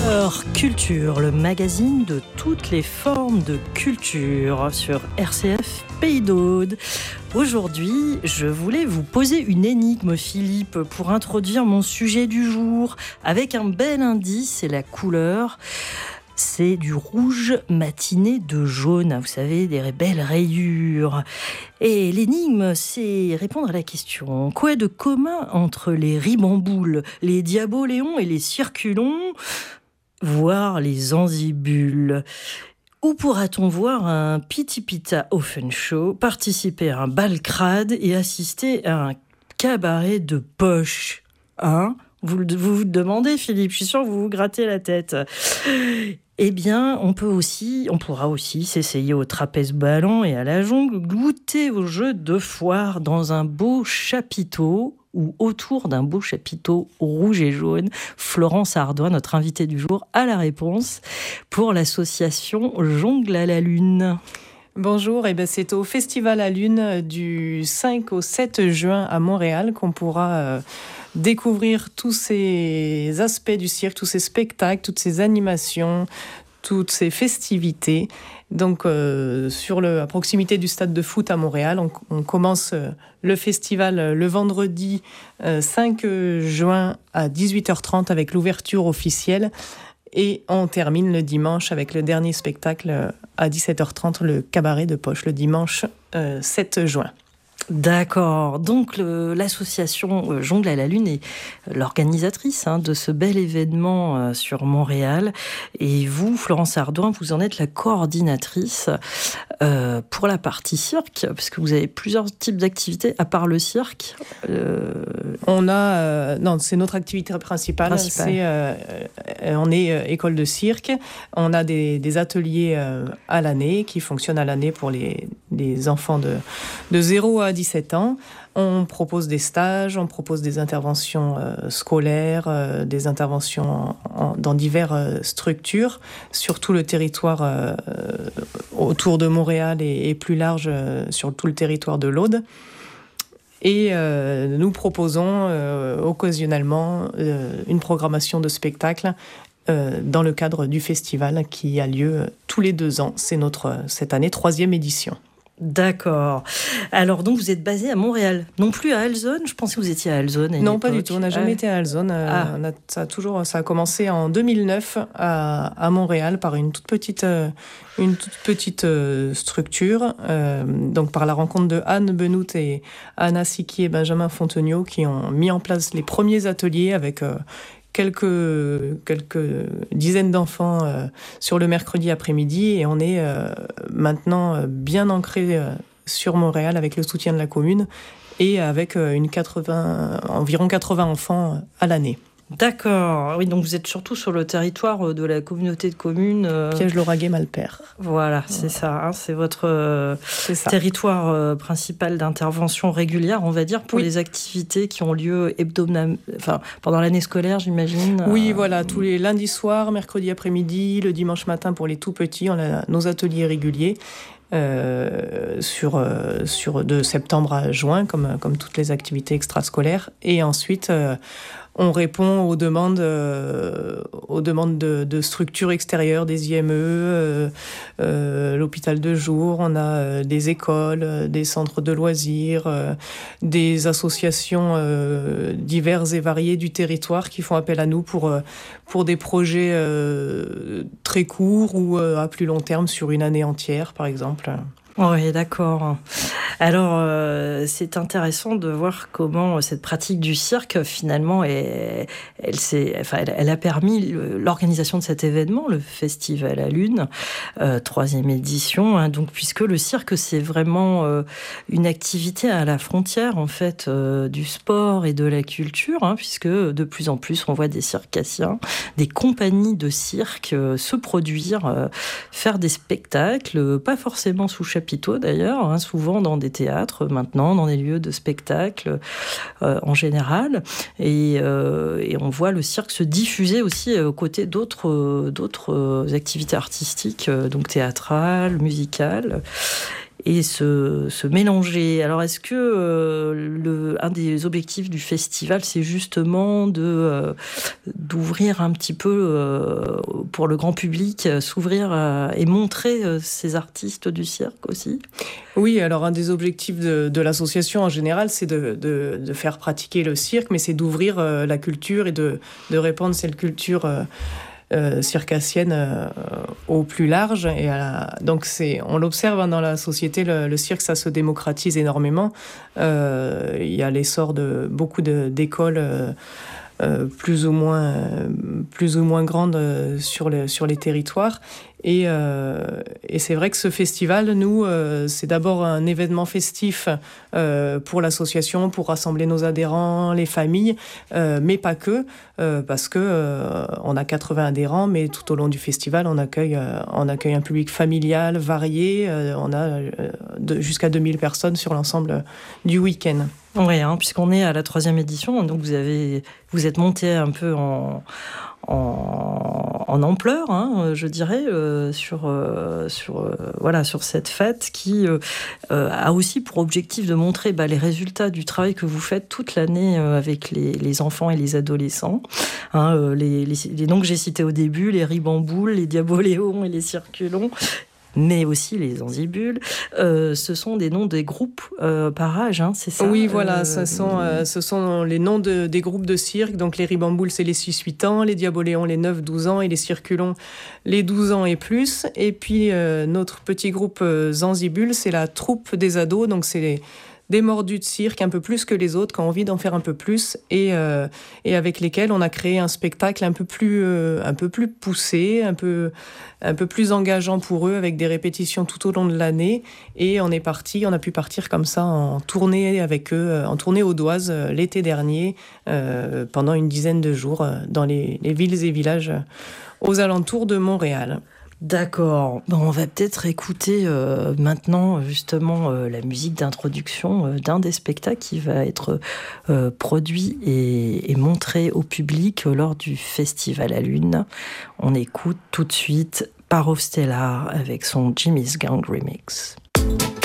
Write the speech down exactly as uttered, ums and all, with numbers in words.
Heure Culture, le magazine de toutes les formes de culture sur R C F Pays d'Aude. Aujourd'hui, je voulais vous poser une énigme, Philippe, pour introduire mon sujet du jour, avec un bel indice, c'est la couleur. C'est du rouge matiné de jaune, vous savez, des belles rayures. Et l'énigme, c'est répondre à la question: quoi de commun entre les ribamboules, les diaboléons et les circulons, voire les ansibules? Où pourra-t-on voir un Pitipita Offenshow, participer à un bal crade et assister à un cabaret de poche? Hein ? Vous, vous vous demandez, Philippe, je suis sûre que vous vous grattez la tête. Eh bien, on peut aussi, on pourra aussi s'essayer au trapèze ballon et à la jongle, goûter au jeu de foire dans un beau chapiteau ou autour d'un beau chapiteau rouge et jaune. Florence Ardoin, notre invitée du jour, a la réponse pour l'association Jongle à la Lune. Bonjour, et ben c'est au Festival à Lune du cinq au sept juin à Montréal qu'on pourra euh, découvrir tous ces aspects du cirque, tous ces spectacles, toutes ces animations, toutes ces festivités. Donc euh, sur le, à proximité du stade de foot à Montréal, on, on commence euh, le festival euh, le vendredi euh, cinq juin à dix-huit heures trente avec l'ouverture officielle. Et on termine le dimanche avec le dernier spectacle à dix-sept heures trente, le cabaret de poche, le dimanche euh, sept juin. D'accord. Donc le, l'association Jongle à la Lune est l'organisatrice hein, de ce bel événement euh, sur Montréal. Et vous, Florence Ardoin, vous en êtes la coordinatrice euh, pour la partie cirque, parce que vous avez plusieurs types d'activités à part le cirque. Euh... On a, euh, non, c'est notre activité principale. principale. C'est, euh, on est euh, école de cirque. On a des, des ateliers euh, à l'année qui fonctionnent à l'année pour les, les enfants de, de zéro à dix-sept ans. On propose des stages, on propose des interventions euh, scolaires, euh, des interventions en, en, dans diverses euh, structures, sur tout le territoire euh, autour de Montréal et, et plus large euh, sur tout le territoire de l'Aude. Et euh, nous proposons euh, occasionnellement euh, une programmation de spectacles euh, dans le cadre du festival qui a lieu tous les deux ans. C'est notre, cette année, troisième édition. D'accord. Alors donc vous êtes basé à Montréal, non plus à Alzone. Je pensais que vous étiez à Alzone. À une non, époque. Pas du tout. On n'a jamais ah. été à Alzone. Ah. On a, ça a toujours, ça a commencé en deux mille neuf à, à Montréal par une toute petite, euh, une toute petite euh, structure. Euh, donc par la rencontre de Anne Benoît et Anna Siki et Benjamin Fontenot qui ont mis en place les premiers ateliers avec euh, quelques quelques dizaines d'enfants euh, sur le mercredi après-midi, et on est euh, maintenant bien ancré euh, sur Montréal avec le soutien de la commune et avec euh, une quatre-vingts, environ quatre-vingts enfants à l'année. D'accord. Oui, donc vous êtes surtout sur le territoire de la communauté de communes. Euh... Piège-Lauragais-Malpère. Voilà, c'est ça. Hein, c'est votre euh, c'est ça. territoire euh, principal d'intervention régulière, on va dire, pour oui. les activités qui ont lieu hebdomadaire, enfin pendant l'année scolaire, j'imagine. Oui, euh... voilà, tous les lundis soirs, mercredi après-midi, le dimanche matin pour les tout petits, on a nos ateliers réguliers. Euh, sur, euh, sur de septembre à juin, comme, comme toutes les activités extrascolaires. Et ensuite, euh, on répond aux demandes, euh, aux demandes de, de structures extérieures, des I M E, euh, euh, l'hôpital de jour, on a euh, des écoles, euh, des centres de loisirs, euh, des associations euh, diverses et variées du territoire qui font appel à nous pour, euh, pour des projets euh, très courts ou euh, à plus long terme sur une année entière, par exemple. Oui, d'accord. Alors, euh, c'est intéressant de voir comment cette pratique du cirque, finalement, est, elle, s'est, enfin, elle, elle a permis l'organisation de cet événement, le Festival à Lune, euh, troisième édition. Hein, donc, puisque le cirque, c'est vraiment euh, une activité à la frontière, en fait, euh, du sport et de la culture, hein, puisque de plus en plus, on voit des circassiens, des compagnies de cirque euh, se produire, euh, faire des spectacles, pas forcément sous chapiteau d'ailleurs, hein, souvent dans des théâtres maintenant, dans des lieux de spectacle euh, en général. Et, euh, et on voit le cirque se diffuser aussi aux côtés d'autres, euh, d'autres activités artistiques, euh, donc théâtrales, musicales. et se, se mélanger. Alors, est-ce que euh, le, un des objectifs du festival, c'est justement de, euh, d'ouvrir un petit peu euh, pour le grand public, euh, s'ouvrir à, et montrer euh, ces artistes du cirque aussi ? Oui, alors un des objectifs de, de l'association en général, c'est de, de, de faire pratiquer le cirque, mais c'est d'ouvrir euh, la culture et de, de répandre cette culture euh, euh, circassienne euh, au plus large. Et à la... Donc c'est, on l'observe hein, dans la société, le, le cirque, ça se démocratise énormément. Euh, il y a l'essor de beaucoup de, d'écoles euh, euh, plus ou moins, euh, plus ou moins grandes euh, sur, le, sur les territoires. Et, euh, et c'est vrai que ce festival, nous, euh, c'est d'abord un événement festif euh, pour l'association, pour rassembler nos adhérents, les familles, euh, mais pas que, euh, parce que euh, on a quatre-vingts adhérents, mais tout au long du festival, on accueille, euh, on accueille un public familial, varié. Euh, on a euh, de, jusqu'à deux mille personnes sur l'ensemble du week-end. Oui, hein, puisqu'on est à la troisième édition, donc vous avez, vous êtes monté un peu en En, en ampleur, hein, je dirais, euh, sur, euh, sur, euh, voilà, sur cette fête qui euh, euh, a aussi pour objectif de montrer bah, les résultats du travail que vous faites toute l'année euh, avec les, les enfants et les adolescents. Hein, euh, les, les, les noms que j'ai cités au début, les ribamboules, les diaboléons et les circulons, mais aussi les Zanzibules, euh, ce sont des noms des groupes euh, par âge, hein, c'est ça ? Oui, voilà, euh, ce, sont, euh, ce sont les noms de, des groupes de cirque. Donc les ribamboules, c'est les six huit ans, les diaboléons, les neuf douze ans, et les circulons, les douze ans et plus. Et puis euh, notre petit groupe euh, Zanzibules, c'est la troupe des ados, donc c'est les... des mordus de cirque, un peu plus que les autres, qui ont envie d'en faire un peu plus, et, euh, et avec lesquels on a créé un spectacle un peu plus, euh, un peu plus poussé, un peu, un peu plus engageant pour eux, avec des répétitions tout au long de l'année. Et on est parti, on a pu partir comme ça en tournée avec eux, en tournée audoise euh, l'été dernier, euh, pendant une dizaine de jours, euh, dans les, les villes et villages euh, aux alentours de Montréal. D'accord. Bon, on va peut-être écouter euh, maintenant justement euh, la musique d'introduction euh, d'un des spectacles qui va être euh, produit et, et montré au public euh, lors du Festival à Lune. On écoute tout de suite Parov Stellar avec son Jimmy's Gang Remix.